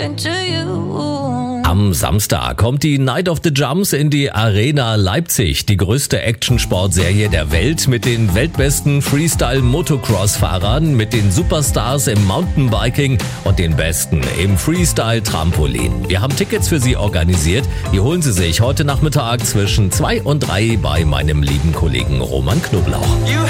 into you. Am Samstag kommt die Night of the Jumps in die Arena Leipzig, die größte Action-Sportserie der Welt mit den weltbesten Freestyle-Motocross-Fahrern, mit den Superstars im Mountainbiking und den Besten im Freestyle-Trampolin. Wir haben Tickets für Sie organisiert. Die holen Sie sich heute Nachmittag zwischen 2 und 3 bei meinem lieben Kollegen Roman Knoblauch.